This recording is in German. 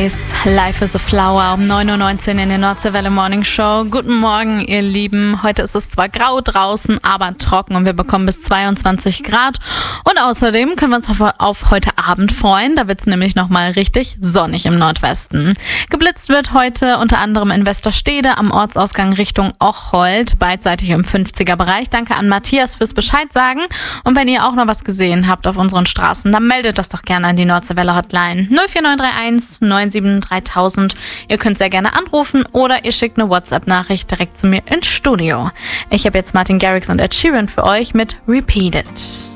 Days, Life is a Flower, um 9.19 Uhr in der Nordseewelle Morning Show. Guten Morgen, ihr Lieben. Heute ist es zwar grau draußen, aber trocken und wir bekommen bis 22 Grad. Und außerdem können wir uns auf heute Abend freuen. Da wird es nämlich nochmal richtig sonnig im Nordwesten. Geblitzt wird heute unter anderem in Westerstede am Ortsausgang Richtung Ocholt, beidseitig im 50er-Bereich. Danke an Matthias fürs Bescheid sagen. Und wenn ihr auch noch was gesehen habt auf unseren Straßen, dann meldet das doch gerne an die Nordseewelle Hotline 04931 97 3000. Ihr könnt sehr gerne anrufen oder ihr schickt eine WhatsApp-Nachricht direkt zu mir ins Studio. Ich habe jetzt Martin Garrix und Ed Sheeran für euch mit Repeat It.